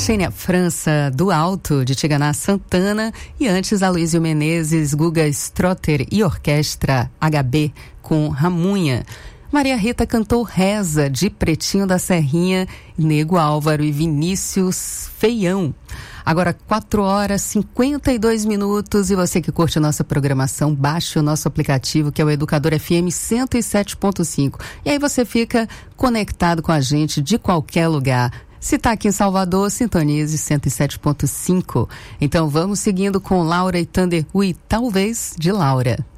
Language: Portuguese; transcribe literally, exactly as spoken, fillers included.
Xênia França, do Alto, de Tiganá Santana, e antes Aloysio Menezes, Guga Strotter e Orquestra H B com Ramunha. Maria Rita cantou Reza, de Pretinho da Serrinha, Nego Álvaro e Vinícius Feião. Agora quatro horas e cinquenta e dois minutos, e você que curte a nossa programação, baixe o nosso aplicativo, que é o Educador F M cento e sete ponto cinco. E aí você fica conectado com a gente de qualquer lugar. Se está aqui em Salvador, sintonize cento e sete ponto cinco. Então vamos seguindo com Laura e Thunder Ui, talvez, de Laura.